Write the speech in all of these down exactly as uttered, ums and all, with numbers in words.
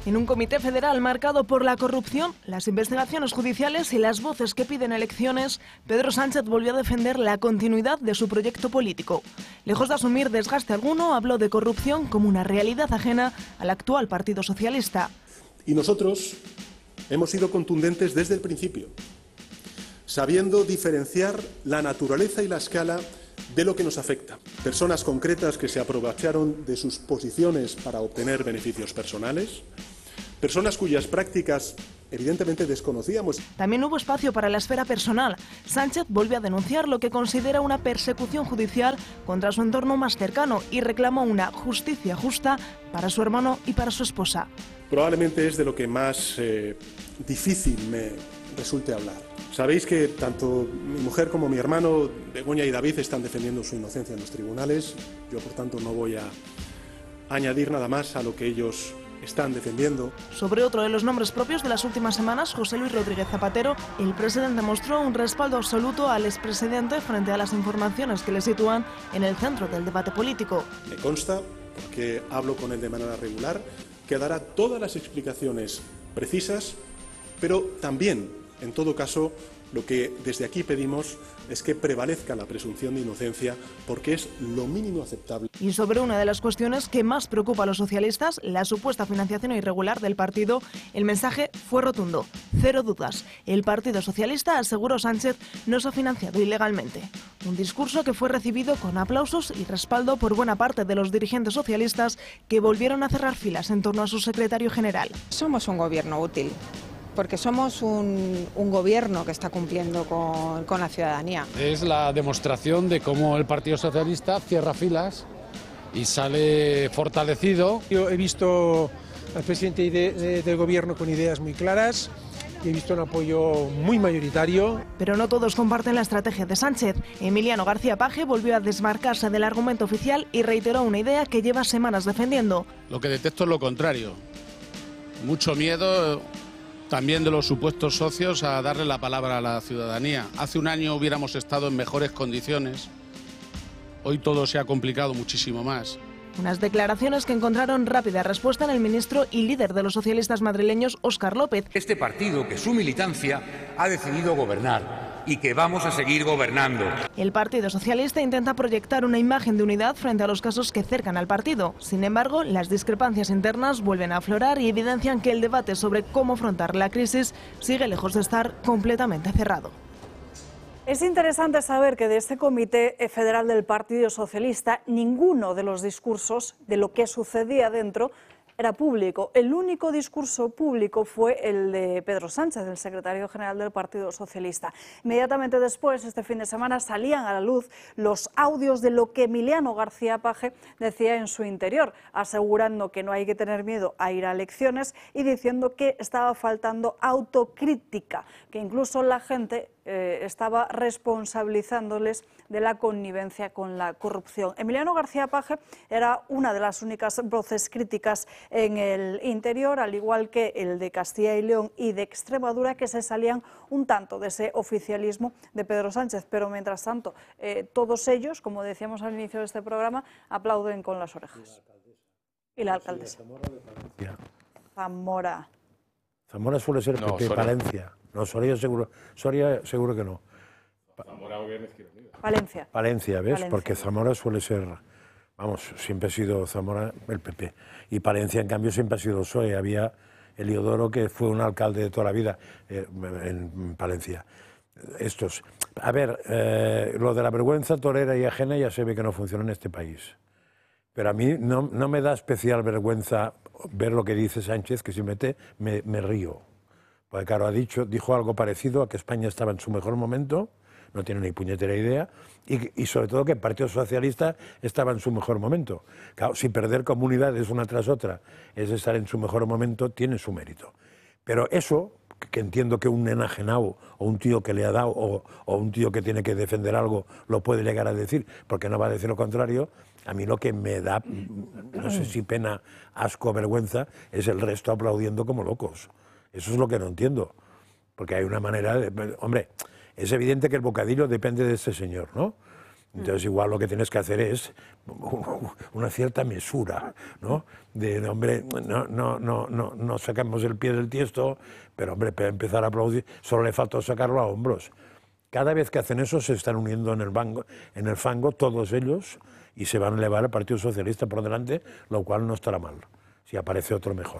En un comité federal marcado por la corrupción, las investigaciones judiciales y las voces que piden elecciones, Pedro Sánchez volvió a defender la continuidad de su proyecto político. Lejos de asumir desgaste alguno, habló de corrupción como una realidad ajena al actual Partido Socialista. Y nosotros hemos sido contundentes desde el principio, sabiendo diferenciar la naturaleza y la escala de lo que nos afecta. Personas concretas que se aprovecharon de sus posiciones para obtener beneficios personales, personas cuyas prácticas evidentemente desconocíamos. También hubo espacio para la esfera personal. Sánchez volvió a denunciar lo que considera una persecución judicial contra su entorno más cercano y reclamó una justicia justa para su hermano y para su esposa. Probablemente es de lo que más eh, difícil me resulte hablar. Sabéis que tanto mi mujer como mi hermano, Begoña y David, están defendiendo su inocencia en los tribunales. Yo, por tanto, no voy a añadir nada más a lo que ellos están defendiendo. Sobre otro de los nombres propios de las últimas semanas, José Luis Rodríguez Zapatero, el presidente mostró un respaldo absoluto al expresidente frente a las informaciones que le sitúan en el centro del debate político. Me consta, porque hablo con él de manera regular, que dará todas las explicaciones precisas, pero también, en todo caso, lo que desde aquí pedimos es que prevalezca la presunción de inocencia, porque es lo mínimo aceptable. Y sobre una de las cuestiones que más preocupa a los socialistas, la supuesta financiación irregular del partido, el mensaje fue rotundo. Cero dudas. El Partido Socialista, aseguró Sánchez, no se ha financiado ilegalmente. Un discurso que fue recibido con aplausos y respaldo por buena parte de los dirigentes socialistas que volvieron a cerrar filas en torno a su secretario general. Somos un gobierno útil, porque somos un, un gobierno que está cumpliendo con, con la ciudadanía. Es la demostración de cómo el Partido Socialista cierra filas y sale fortalecido. Yo he visto al presidente de, de, del gobierno con ideas muy claras y he visto un apoyo muy mayoritario. Pero no todos comparten la estrategia de Sánchez. Emiliano García Paje volvió a desmarcarse del argumento oficial y reiteró una idea que lleva semanas defendiendo. Lo que detecto es lo contrario. Mucho miedo también de los supuestos socios a darle la palabra a la ciudadanía. Hace un año hubiéramos estado en mejores condiciones. Hoy todo se ha complicado muchísimo más. Unas declaraciones que encontraron rápida respuesta en el ministro y líder de los socialistas madrileños, Óscar López. Este partido, que su militancia ha decidido gobernar y que vamos a seguir gobernando. El Partido Socialista intenta proyectar una imagen de unidad frente a los casos que cercan al partido. Sin embargo, las discrepancias internas vuelven a aflorar y evidencian que el debate sobre cómo afrontar la crisis sigue lejos de estar completamente cerrado. Es interesante saber que de este Comité Federal del Partido Socialista ninguno de los discursos de lo que sucedía dentro era público. El único discurso público fue el de Pedro Sánchez, el secretario general del Partido Socialista. Inmediatamente después, este fin de semana, salían a la luz los audios de lo que Emiliano García Paje decía en su interior, asegurando que no hay que tener miedo a ir a elecciones y diciendo que estaba faltando autocrítica, que incluso la gente eh, estaba responsabilizándoles de la connivencia con la corrupción. Emiliano García Paje era una de las únicas voces críticas en el interior, al igual que el de Castilla y León y de Extremadura, que se salían un tanto de ese oficialismo de Pedro Sánchez. Pero mientras tanto, eh, todos ellos, como decíamos al inicio de este programa, aplauden con las orejas. Y la alcaldesa. Zamora. Zamora suele ser no, P P, Palencia. No, Soria seguro, Soria seguro que no. Zamora gobierno Izquierda Unida. Palencia. Palencia, ¿ves? Palencia. Porque Zamora suele ser, vamos, siempre ha sido Zamora el P P. Y Palencia, en cambio, siempre ha sido el P S O E. Había Eliodoro, que fue un alcalde de toda la vida eh, en Palencia. Estos. A ver, eh, lo de la vergüenza torera y ajena ya se ve que no funciona en este país. Pero a mí no, no me da especial vergüenza ver lo que dice Sánchez, que simplemente me, me río. Porque claro, ha dicho, dijo algo parecido a que España estaba en su mejor momento, no tiene ni puñetera idea, y, y sobre todo que el Partido Socialista estaba en su mejor momento. Claro, si perder comunidades una tras otra es estar en su mejor momento, tiene su mérito. Pero eso, que entiendo que un enajenado o un tío que le ha dado o, o un tío que tiene que defender algo lo puede llegar a decir, porque no va a decir lo contrario, a mí lo que me da, no sé si pena, asco, vergüenza, es el resto aplaudiendo como locos. Eso es lo que no entiendo, porque hay una manera de... Hombre, es evidente que el bocadillo depende de este señor, ¿no? Entonces igual lo que tienes que hacer es una cierta mesura, ¿no? De, de hombre, no, no, no, no, no sacamos el pie del tiesto, pero hombre, para empezar a aplaudir, solo le falta sacarlo a hombros. Cada vez que hacen eso se están uniendo en el, banco, en el fango todos ellos y se van a elevar al Partido Socialista por delante, lo cual no estará mal, si aparece otro mejor.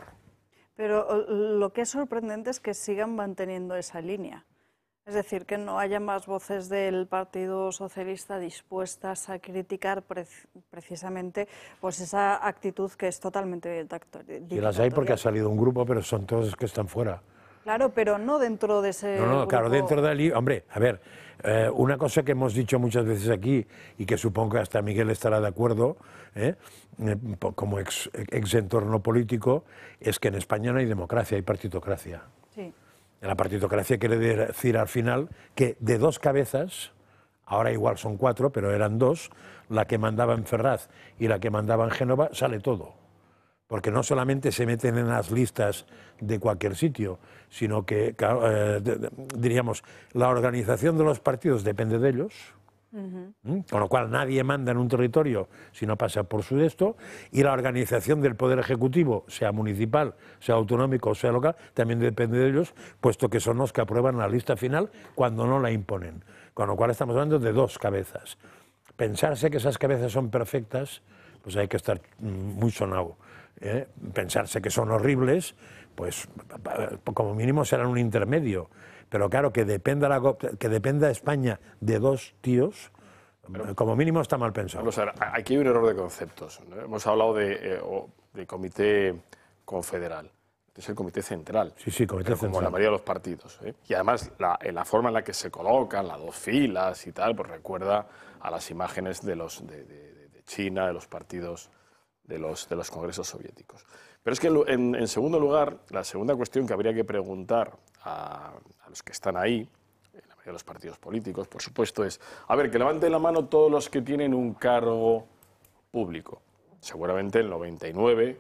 Pero lo que es sorprendente es que sigan manteniendo esa línea. Es decir, que no haya más voces del Partido Socialista dispuestas a criticar pre precisamente pues esa actitud que es totalmente dictatorial. Y las hay porque ha salido un grupo, pero son todos los que están fuera. Claro, pero no dentro de ese No, no, grupo. claro, dentro del... Hombre, a ver, eh, una cosa que hemos dicho muchas veces aquí y que supongo que hasta Miguel estará de acuerdo, ¿eh? Eh, como ex, ex entorno político, es que en España no hay democracia, hay partitocracia. Sí. La partitocracia quiere decir al final que de dos cabezas, ahora igual son cuatro, pero eran dos, la que mandaba en Ferraz y la que mandaba en Génova, sale todo. Porque no solamente se meten en las listas de cualquier sitio, sino que, eh, diríamos, la organización de los partidos depende de ellos. Uh-huh. ¿Mm? Con lo cual nadie manda en un territorio si no pasa por su esto, y la organización del Poder Ejecutivo, sea municipal, sea autonómico o sea local, también depende de ellos, puesto que son los que aprueban la lista final cuando no la imponen. Con lo cual estamos hablando de dos cabezas. Pensarse que esas cabezas son perfectas, pues hay que estar muy sonado. ¿eh? Pensarse que son horribles, pues como mínimo serán un intermedio. Pero claro, que dependa, la, que dependa España de dos tíos, pero, como mínimo está mal pensado. Vamos a ver, aquí hay un error de conceptos, ¿no? Hemos hablado de, eh, de comité confederal, es el comité central, sí, sí, comité pero central, como la mayoría de los partidos. ¿eh? Y además la, la forma en la que se colocan, las dos filas y tal, pues recuerda a las imágenes de, los, de, de, de China, de los partidos de los, de los congresos soviéticos. Pero es que en, en segundo lugar, la segunda cuestión que habría que preguntar a, a los que están ahí, en la mayoría de los partidos políticos, por supuesto, es, a ver, que levanten la mano todos los que tienen un cargo público. Seguramente el noventa y nueve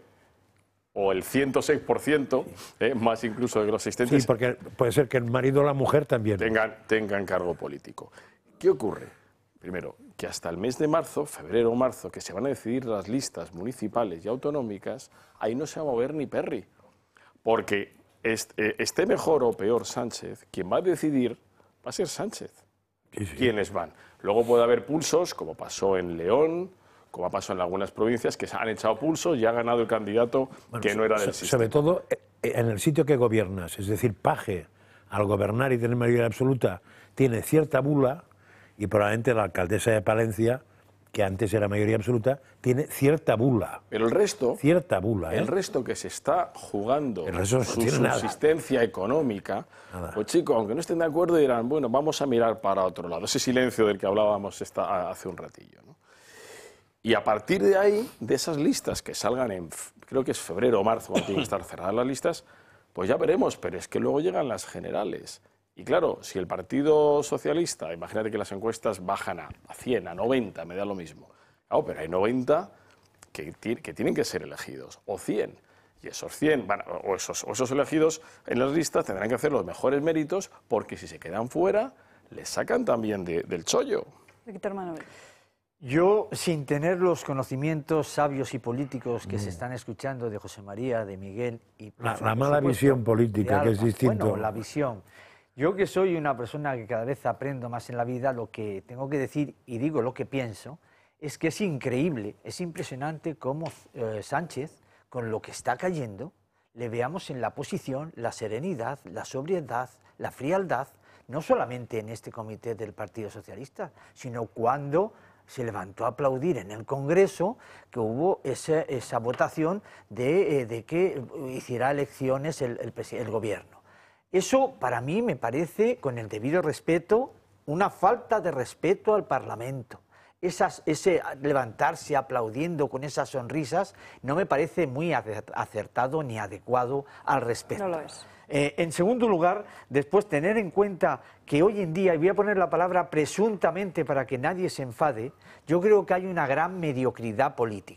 o el ciento seis por ciento, eh, más incluso de los asistentes. Sí, porque puede ser que el marido o la mujer también tengan, tengan cargo político. ¿Qué ocurre? Primero, que hasta el mes de marzo, febrero o marzo, que se van a decidir las listas municipales y autonómicas, ahí no se va a mover ni Perry. Porque este, esté mejor o peor Sánchez, quien va a decidir va a ser Sánchez. Sí, sí. ¿Quiénes van? Luego puede haber pulsos, como pasó en León, como ha pasado en algunas provincias, que se han echado pulsos y ha ganado el candidato bueno, que no era del sistema. Sobre todo en el sitio que gobiernas, es decir, Paje, al gobernar y tener mayoría absoluta, tiene cierta bula, y probablemente la alcaldesa de Palencia, que antes era mayoría absoluta, tiene cierta bula. Pero el resto, cierta bula, ¿eh? el resto que se está jugando el resto no su tiene subsistencia nada. económica, Nada. Pues chicos, aunque no estén de acuerdo, dirán, bueno, vamos a mirar para otro lado. Ese silencio del que hablábamos esta, hace un ratillo, ¿no? Y a partir de ahí, de esas listas que salgan en, creo que es febrero o marzo, cuando tienen que estar cerradas las listas, pues ya veremos, pero es que luego llegan las generales. Y claro, si el Partido Socialista, imagínate que las encuestas bajan a cien, a noventa, me da lo mismo. Claro, pero hay noventa que, que tienen que ser elegidos, o cien. Y esos cien, bueno, o, esos, o esos elegidos en las listas tendrán que hacer los mejores méritos, porque si se quedan fuera, les sacan también de, del chollo. Víctor Manuel. Yo, sin tener los conocimientos sabios y políticos que mm. se están escuchando de José María, de Miguel y... La, la mala visión política, que es distinto. Bueno, la visión... Yo que soy una persona que cada vez aprendo más en la vida, lo que tengo que decir, y digo lo que pienso, es que es increíble, es impresionante cómo eh, Sánchez, con lo que está cayendo, le veamos en la posición, la serenidad, la sobriedad, la frialdad, no solamente en este comité del Partido Socialista, sino cuando se levantó a aplaudir en el Congreso que hubo ese, esa votación de, eh, de que hiciera elecciones el, el, el gobierno. Eso, para mí, me parece, con el debido respeto, una falta de respeto al Parlamento. Esas, ese levantarse aplaudiendo con esas sonrisas no me parece muy acertado ni adecuado al respecto. No lo es. Eh, en segundo lugar, después tener en cuenta que hoy en día, y voy a poner la palabra presuntamente para que nadie se enfade, yo creo que hay una gran mediocridad política.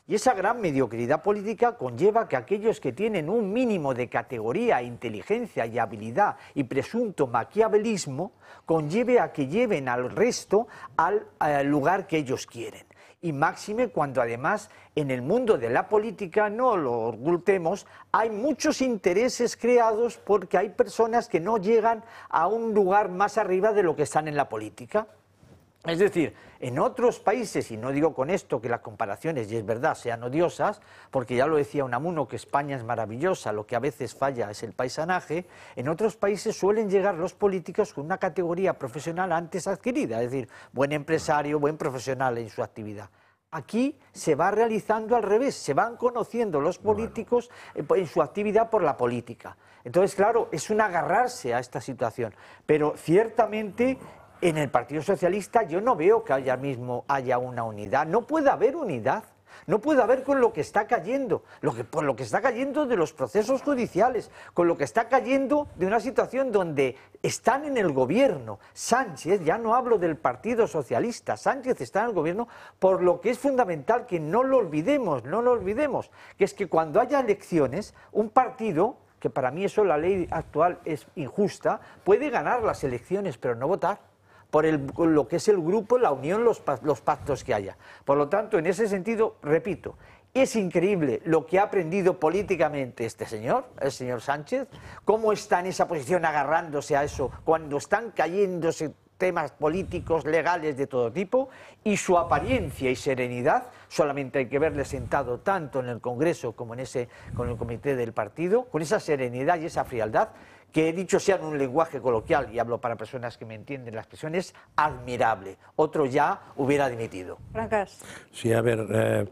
Y esa gran mediocridad política conlleva que aquellos que tienen un mínimo de categoría, inteligencia y habilidad y presunto maquiavelismo, conlleve a que lleven al resto al, al lugar que ellos quieren. Y máxime cuando además en el mundo de la política, no lo ocultemos, hay muchos intereses creados porque hay personas que no llegan a un lugar más arriba de lo que están en la política. Es decir, en otros países, y no digo con esto que las comparaciones, y es verdad, sean odiosas, porque ya lo decía Unamuno, que España es maravillosa, lo que a veces falla es el paisanaje, en otros países suelen llegar los políticos con una categoría profesional antes adquirida, es decir, buen empresario, buen profesional en su actividad. Aquí se va realizando al revés, se van conociendo los políticos en su actividad por la política. Entonces, claro, es un agarrarse a esta situación, pero ciertamente en el Partido Socialista yo no veo que haya mismo haya una unidad, no puede haber unidad, no puede haber con lo que está cayendo, lo que, por lo que está cayendo de los procesos judiciales, con lo que está cayendo de una situación donde están en el gobierno. Sánchez, ya no hablo del Partido Socialista, Sánchez está en el gobierno, por lo que es fundamental que no lo olvidemos, no lo olvidemos, que es que cuando haya elecciones, un partido, que para mí eso la ley actual es injusta, puede ganar las elecciones pero no votar. Por el, lo que es el grupo, la unión, los, los pactos que haya. Por lo tanto, en ese sentido, repito, es increíble lo que ha aprendido políticamente este señor, el señor Sánchez, cómo está en esa posición agarrándose a eso cuando están cayéndose temas políticos, legales de todo tipo, y su apariencia y serenidad, solamente hay que verle sentado tanto en el Congreso como en ese, con el comité del partido, con esa serenidad y esa frialdad, que he dicho sea en un lenguaje coloquial, y hablo para personas que me entienden la expresión, es admirable. Otro ya hubiera dimitido. Francas. Sí, a ver, eh,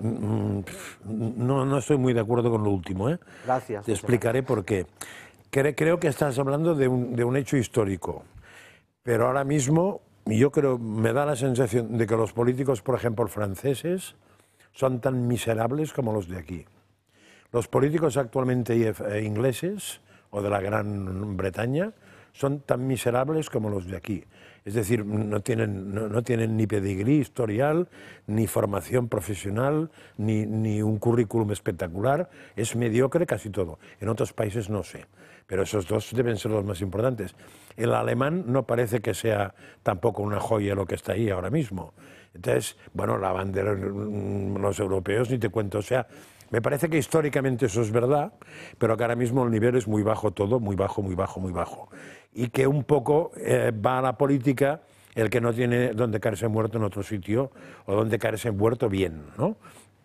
no, no estoy muy de acuerdo con lo último, ¿eh? Gracias. Te explicaré por qué. Cre creo que estás hablando de un, de un hecho histórico, pero ahora mismo yo creo, me da la sensación de que los políticos, por ejemplo, franceses, son tan miserables como los de aquí. Los políticos actualmente ingleses o de la Gran Bretaña son tan miserables como los de aquí. Es decir, no tienen, no, no tienen ni pedigrí historial, ni formación profesional, ni, ni un currículum espectacular. Es mediocre casi todo. En otros países no sé, pero esos dos deben ser los más importantes. El alemán no parece que sea tampoco una joya lo que está ahí ahora mismo. Entonces, bueno, la bandera, los europeos, ni te cuento, o sea, me parece que históricamente eso es verdad, pero que ahora mismo el nivel es muy bajo todo, muy bajo, muy bajo, muy bajo. Y que un poco eh, va a la política el que no tiene donde caerse muerto en otro sitio o donde caerse muerto bien, ¿no?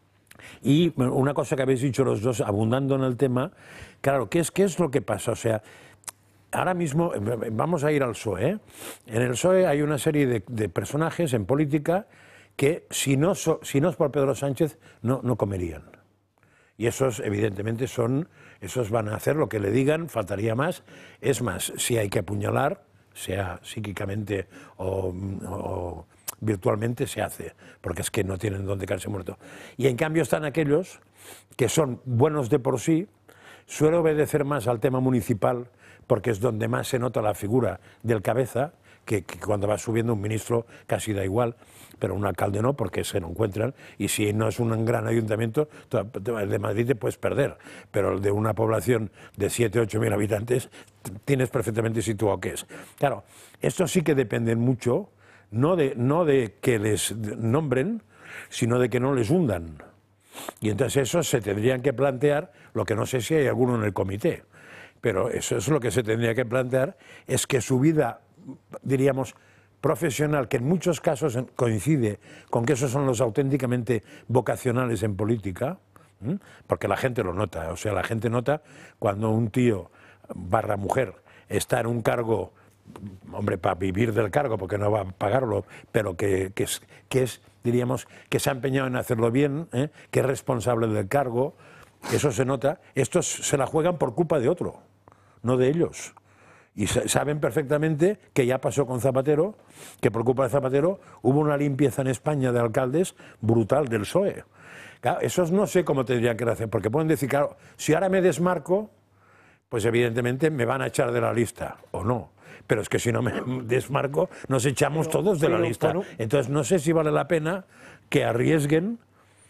Y una cosa que habéis dicho los dos, abundando en el tema, claro, ¿qué es, qué es lo que pasa? O sea, ahora mismo, vamos a ir al P S O E, ¿eh? En el P S O E hay una serie de, de personajes en política que si no, so, si no es por Pedro Sánchez no, no comerían. Y esos, evidentemente, son, esos van a hacer lo que le digan, faltaría más. Es más, si hay que apuñalar, sea psíquicamente o, o virtualmente, se hace, porque es que no tienen dónde caerse muerto. Y en cambio están aquellos que son buenos de por sí, suele obedecer más al tema municipal, porque es donde más se nota la figura del cabeza, que, que cuando va subiendo un ministro casi da igual, pero un alcalde no, porque se lo encuentran, y si no es un gran ayuntamiento, el de Madrid te puedes perder, pero el de una población de siete, ocho mil habitantes, tienes perfectamente situado qué es. Claro, esto sí que dependen mucho, no de, no de que les nombren, sino de que no les hundan. Y entonces eso se tendrían que plantear, lo que no sé si hay alguno en el comité, pero eso es lo que se tendría que plantear, es que su vida, diríamos, profesional, que en muchos casos coincide con que esos son los auténticamente vocacionales en política, ¿eh? Porque la gente lo nota, o sea, la gente nota cuando un tío barra mujer está en un cargo, hombre, para vivir del cargo, porque no va a pagarlo, pero que, que, es, que es, diríamos, que se ha empeñado en hacerlo bien, ¿eh? Que es responsable del cargo, eso se nota. Estos se la juegan por culpa de otro, no de ellos. Y saben perfectamente que ya pasó con Zapatero, que por culpa de Zapatero hubo una limpieza en España de alcaldes brutal del P S O E. Claro, esos no sé cómo tendrían que hacer, porque pueden decir, claro, si ahora me desmarco, pues evidentemente me van a echar de la lista, o no. Pero es que si no me desmarco, nos echamos pero, todos de la lista. Un... Entonces no sé si vale la pena que arriesguen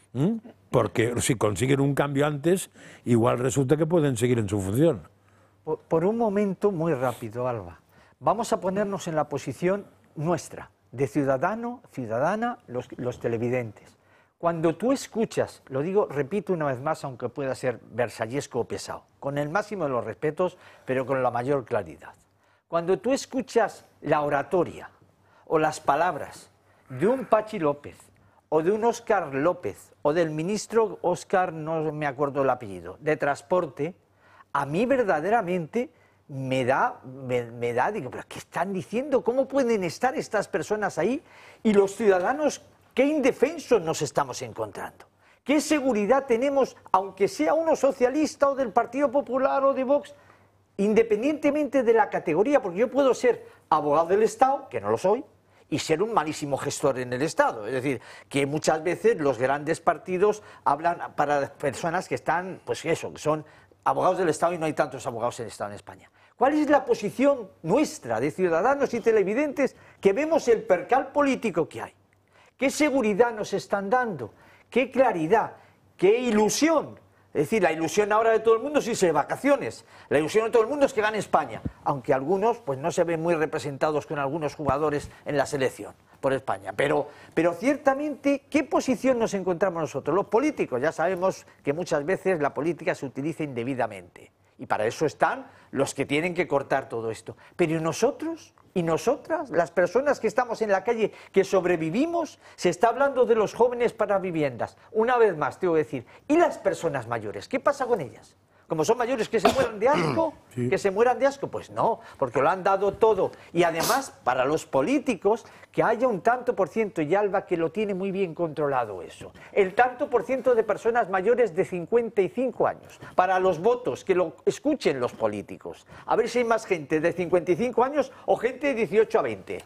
¿Mm? Porque si consiguen un cambio antes, igual resulta que pueden seguir en su función. Por, por un momento muy rápido, Alba. Vamos a ponernos en la posición nuestra, de ciudadano, ciudadana, los, los televidentes. Cuando tú escuchas, lo digo, repito una vez más, aunque pueda ser versallesco o pesado, con el máximo de los respetos, pero con la mayor claridad. Cuando tú escuchas la oratoria o las palabras de un Pachi López o de un Óscar López o del ministro Óscar, no me acuerdo el apellido, de Transporte, a mí verdaderamente me da, me, me da, digo, ¿pero qué están diciendo? ¿Cómo pueden estar estas personas ahí? Y los ciudadanos, ¿qué indefensos nos estamos encontrando? ¿Qué seguridad tenemos, aunque sea uno socialista o del Partido Popular o de Vox, independientemente de la categoría? Porque yo puedo ser abogado del Estado, que no lo soy, y ser un malísimo gestor en el Estado. Es decir, que muchas veces los grandes partidos hablan para personas que están, pues eso, que son abogados del Estado y no hay tantos abogados del Estado en España. ¿Cuál es la posición nuestra de ciudadanos y televidentes que vemos el percal político que hay? ¿Qué seguridad nos están dando? ¿Qué claridad? ¿Qué ilusión? Es decir, la ilusión ahora de todo el mundo es irse de vacaciones. La ilusión de todo el mundo es que gane España. Aunque algunos pues no se ven muy representados con algunos jugadores en la selección por España. Pero, pero ciertamente, ¿qué posición nos encontramos nosotros? Los políticos, ya sabemos que muchas veces la política se utiliza indebidamente. Y para eso están los que tienen que cortar todo esto. Pero nosotros y nosotras, las personas que estamos en la calle, que sobrevivimos, se está hablando de los jóvenes para viviendas. Una vez más, tengo que decir, ¿y las personas mayores? ¿Qué pasa con ellas? Como son mayores, que se mueran de asco, sí. que se mueran de asco, pues no, porque lo han dado todo. Y además, para los políticos, que haya un tanto por ciento, y Alba que lo tiene muy bien controlado eso, el tanto por ciento de personas mayores de cincuenta y cinco años, para los votos, que lo escuchen los políticos. A ver si hay más gente de cincuenta y cinco años o gente de dieciocho a veinte.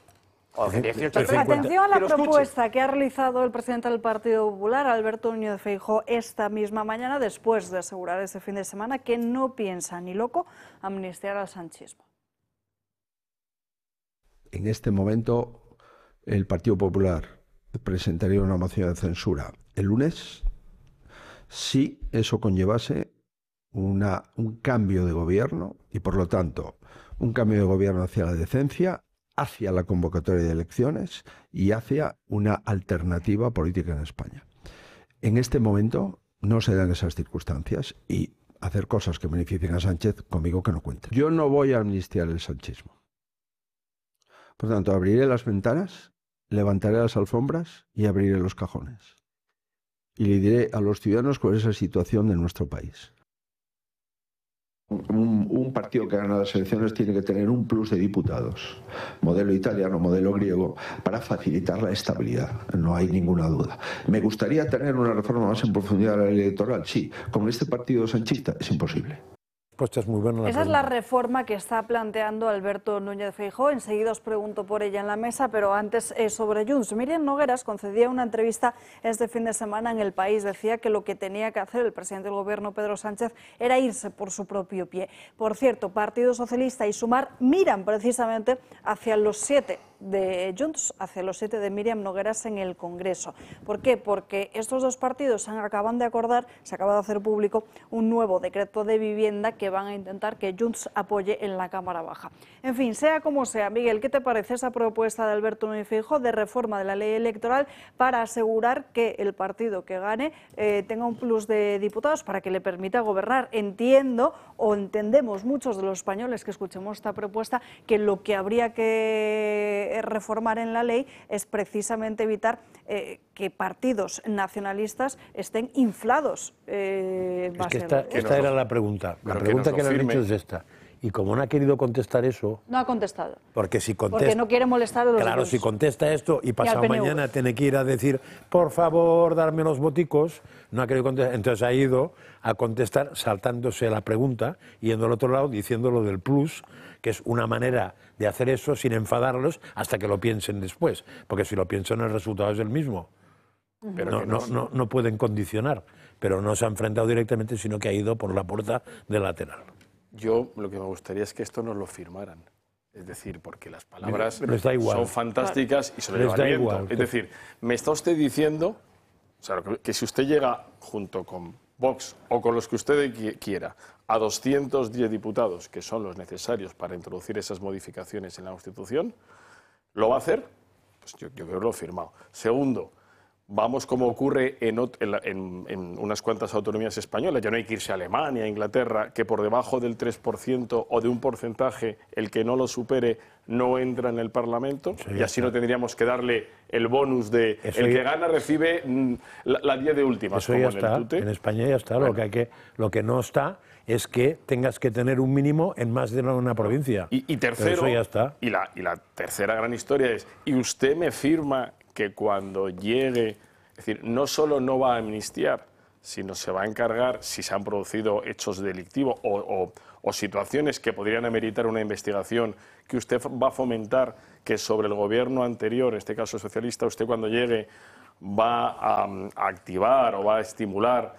Atención a la propuesta que ha realizado el presidente del Partido Popular, Alberto Núñez Feijóo, esta misma mañana, después de asegurar este fin de semana que no piensa ni loco amnistiar al sanchismo. En este momento, el Partido Popular presentaría una moción de censura el lunes si eso conllevase una, un cambio de gobierno y, por lo tanto, un cambio de gobierno hacia la decencia, hacia la convocatoria de elecciones y hacia una alternativa política en España. En este momento no se dan esas circunstancias y hacer cosas que beneficien a Sánchez, conmigo que no cuenten. Yo no voy a amnistiar el sanchismo. Por tanto, abriré las ventanas, levantaré las alfombras y abriré los cajones. Y le diré a los ciudadanos cuál es la situación de nuestro país. Un, un partido que gana las elecciones tiene que tener un plus de diputados, modelo italiano, modelo griego, para facilitar la estabilidad, no hay ninguna duda. ¿Me gustaría tener una reforma más en profundidad de la ley electoral? Sí. ¿Con este partido sanchista? Es imposible. Es muy buena la Esa pregunta. Es la reforma que está planteando Alberto Núñez Feijóo. Enseguida os pregunto por ella en la mesa, pero antes eh, sobre Junts. Míriam Nogueras concedía una entrevista este fin de semana en El País. Decía que lo que tenía que hacer el presidente del gobierno, Pedro Sánchez, era irse por su propio pie. Por cierto, Partido Socialista y Sumar miran precisamente hacia los siete de Junts, hacia los siete de Míriam Nogueras en el Congreso. ¿Por qué? Porque estos dos partidos acaban de acordar, se acaba de hacer público, un nuevo decreto de vivienda que van a intentar que Junts apoye en la Cámara Baja. En fin, sea como sea, Miguel, ¿qué te parece esa propuesta de Alberto Núñez Feijóo de reforma de la ley electoral para asegurar que el partido que gane eh, tenga un plus de diputados para que le permita gobernar? Entiendo o entendemos muchos de los españoles que escuchemos esta propuesta que lo que habría que reformar en la ley es precisamente evitar eh, que partidos nacionalistas estén inflados. Eh, es que esta, esta era la pregunta. La pregunta que, que le han hecho es esta. Y como no ha querido contestar eso... No ha contestado. Porque si contesta... Porque no quiere molestar a los Claro, dos. si contesta esto y pasado y mañana tiene que ir a decir, por favor, darme los boticos, no ha querido contestar. Entonces ha ido a contestar saltándose la pregunta y yendo al otro lado diciendo lo del plus, que es una manera de hacer eso sin enfadarlos hasta que lo piensen después. Porque si lo piensan el resultado es el mismo. Pero no, no, no, no pueden condicionar. Pero no se ha enfrentado directamente, sino que ha ido por la puerta del lateral. Yo lo que me gustaría es que esto nos lo firmaran. Es decir, porque las palabras son fantásticas y sobre el viento. Es decir, me está usted diciendo O sea, que, que si usted llega junto con Vox o con los que usted quiera a doscientos diez diputados, que son los necesarios para introducir esas modificaciones en la Constitución, ¿lo va a hacer? Pues yo, yo creo que lo he firmado. Segundo, vamos como ocurre en, en, en unas cuantas autonomías españolas, ya no hay que irse a Alemania, a Inglaterra, que por debajo del tres por ciento o de un porcentaje, el que no lo supere no entra en el Parlamento, sí, y así está. No tendríamos que darle el bonus de Eso el ya... que gana recibe mm, la, la diez de últimas. Eso ya en está, el tute. En España ya está, bueno. lo, que hay que, lo que no está es que tengas que tener un mínimo en más de una, una provincia. Y, y tercero, eso ya está. Y, la, y la tercera gran historia es, y usted me firma que cuando llegue, es decir, no solo no va a amnistiar, sino se va a encargar, si se han producido hechos delictivos o, o, o situaciones que podrían ameritar una investigación, que usted va a fomentar que sobre el gobierno anterior, en este caso socialista, usted cuando llegue va a, a activar o va a estimular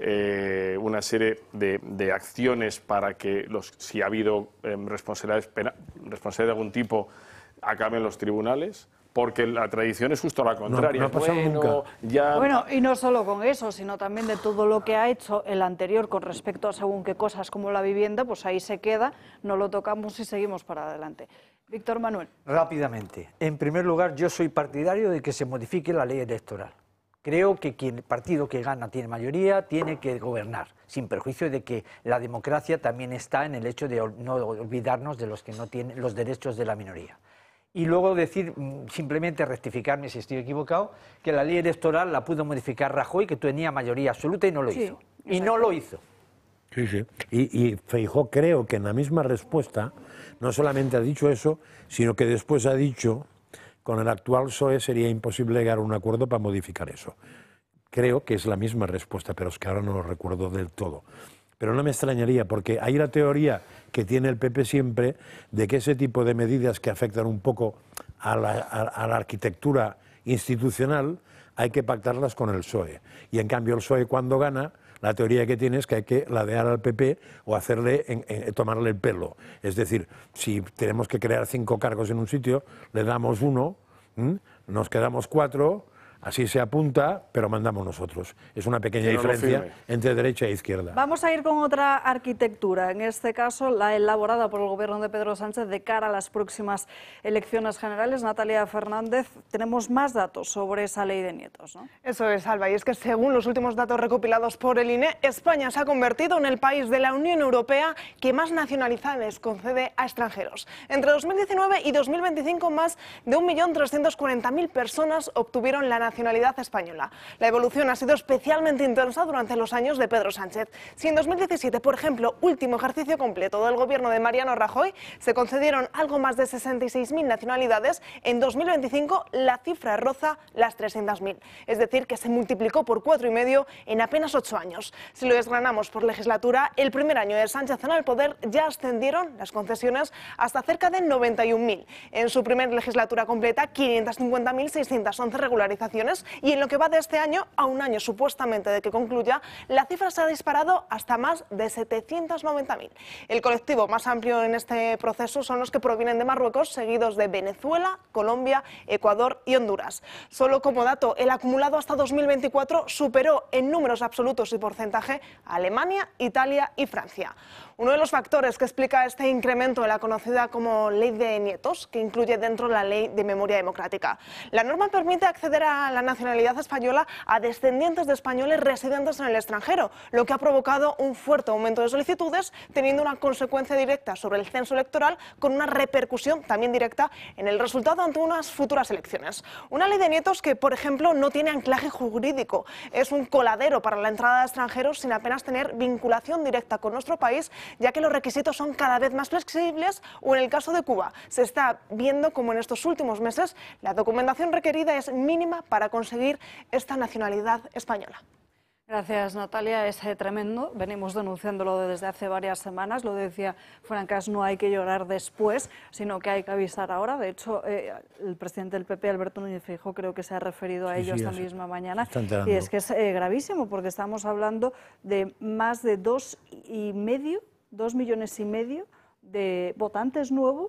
eh, una serie de, de acciones para que, los, si ha habido eh, responsabilidades pena, responsabilidad de algún tipo, acaben los tribunales. Porque la tradición es justo la contraria. No, no ha pasado bueno, nunca. Ya... Bueno, y no solo con eso, sino también de todo lo que ha hecho el anterior con respecto a según qué cosas como la vivienda, pues ahí se queda, no lo tocamos y seguimos para adelante. Víctor Manuel. Rápidamente. En primer lugar, yo soy partidario de que se modifique la ley electoral. Creo que quien, el partido que gana tiene mayoría, tiene que gobernar, sin perjuicio de que la democracia también está en el hecho de no olvidarnos de los que no tienen los derechos de la minoría. Y luego decir, simplemente rectificarme si estoy equivocado, que la ley electoral la pudo modificar Rajoy, que tenía mayoría absoluta y no lo sí, hizo. Y no lo hizo. Sí, sí. Y, y Feijóo creo que en la misma respuesta no solamente ha dicho eso, sino que después ha dicho, con el actual P S O E sería imposible llegar a un acuerdo para modificar eso. Creo que es la misma respuesta, pero es que ahora no lo recuerdo del todo. Pero no me extrañaría, porque hay la teoría que tiene el P P siempre de que ese tipo de medidas que afectan un poco a la, a, a la arquitectura institucional hay que pactarlas con el P S O E. Y en cambio el P S O E cuando gana, la teoría que tiene es que hay que ladear al P P o hacerle en, en, tomarle el pelo. Es decir, si tenemos que crear cinco cargos en un sitio, le damos uno, ¿m? Nos quedamos cuatro... Así se apunta, pero mandamos nosotros. Es una pequeña no diferencia entre derecha e izquierda. Vamos a ir con otra arquitectura, en este caso la elaborada por el gobierno de Pedro Sánchez de cara a las próximas elecciones generales. Natalia Fernández, tenemos más datos sobre esa ley de nietos, ¿no? Eso es, Alba, y es que según los últimos datos recopilados por el I N E, España se ha convertido en el país de la Unión Europea que más nacionalidades concede a extranjeros. Entre dos mil diecinueve y dos mil veinticinco, más de un millón trescientos cuarenta mil personas obtuvieron la nacionalidad nacionalidad española. La evolución ha sido especialmente intensa durante los años de Pedro Sánchez. Si en dos mil diecisiete, por ejemplo, último ejercicio completo del gobierno de Mariano Rajoy, se concedieron algo más de sesenta y seis mil nacionalidades, en dos mil veinticinco la cifra roza las trescientas mil. Es decir, que se multiplicó por cuatro y medio en apenas ocho años. Si lo desgranamos por legislatura, el primer año de Sánchez en el poder ya ascendieron las concesiones hasta cerca de noventa y un mil. En su primera legislatura completa, quinientas cincuenta mil seiscientas once regularizaciones, y en lo que va de este año, a un año supuestamente de que concluya, la cifra se ha disparado hasta más de setecientos noventa mil. El colectivo más amplio en este proceso son los que provienen de Marruecos, seguidos de Venezuela, Colombia, Ecuador y Honduras. Solo como dato, el acumulado hasta dos mil veinticuatro superó en números absolutos y porcentaje a Alemania, Italia y Francia. Uno de los factores que explica este incremento de la conocida como Ley de Nietos, que incluye dentro la Ley de Memoria Democrática. La norma permite acceder a la nacionalidad española a descendientes de españoles residentes en el extranjero, lo que ha provocado un fuerte aumento de solicitudes, teniendo una consecuencia directa sobre el censo electoral, con una repercusión también directa en el resultado ante unas futuras elecciones. Una ley de nietos que, por ejemplo, no tiene anclaje jurídico, es un coladero para la entrada de extranjeros sin apenas tener vinculación directa con nuestro país, ya que los requisitos son cada vez más flexibles, o en el caso de Cuba, se está viendo como en estos últimos meses la documentación requerida es mínima para conseguir esta nacionalidad española. Gracias, Natalia. Es eh, tremendo. Venimos denunciándolo desde hace varias semanas. Lo decía Francas, no hay que llorar después, sino que hay que avisar ahora. De hecho, eh, el presidente del P P, Alberto Núñez Feijóo, creo que se ha referido a sí, ello sí, esta sí. misma mañana. Y es que es eh, gravísimo, porque estamos hablando de más de dos y medio, dos millones y medio de votantes nuevos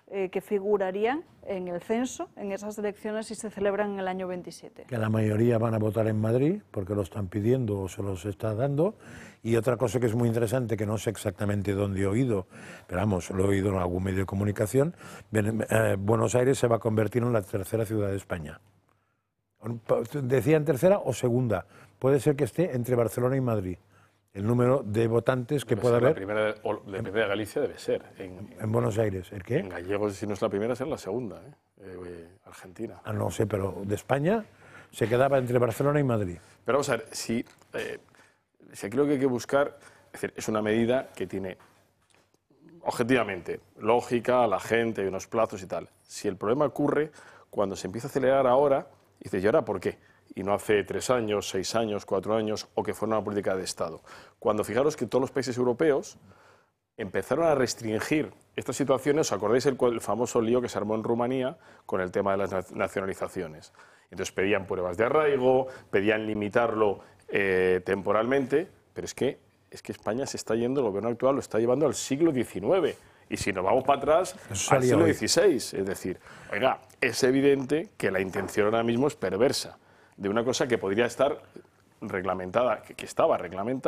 eh, que figurarían en el censo, en esas elecciones, si se celebran en el año veintisiete. Que la mayoría van a votar en Madrid, porque lo están pidiendo o se los está dando. Y otra cosa que es muy interesante, que no sé exactamente dónde he oído, pero vamos, lo he oído en algún medio de comunicación, eh, Buenos Aires se va a convertir en la tercera ciudad de España. Decían tercera o segunda, puede ser que esté entre Barcelona y Madrid. El número de votantes que pueda haber. La primera, o la primera de Galicia debe ser. En, en Buenos Aires, ¿el qué? En gallegos, si no es la primera, será la segunda, ¿eh? Eh, Argentina. Ah, no sé, pero de España se quedaba entre Barcelona y Madrid. Pero vamos a ver, si, eh, si aquí lo que hay que buscar, es decir, es una medida que tiene, objetivamente, lógica, la gente, unos plazos y tal. Si el problema ocurre cuando se empieza a acelerar ahora, y dices, ¿y ahora por qué? Y no hace tres años, seis años, cuatro años, o que fuera una política de Estado. Cuando fijaros que todos los países europeos empezaron a restringir estas situaciones, ¿os acordáis el, el famoso lío que se armó en Rumanía con el tema de las nacionalizaciones? Entonces pedían pruebas de arraigo, pedían limitarlo eh, temporalmente, pero es que, es que España se está yendo, el gobierno actual lo está llevando al siglo diecinueve. Y si nos vamos para atrás, al siglo dieciséis. Es decir, oiga, es evidente que la intención ahora mismo es perversa de una cosa que podría estar reglamentada, que, que estaba reglamentada.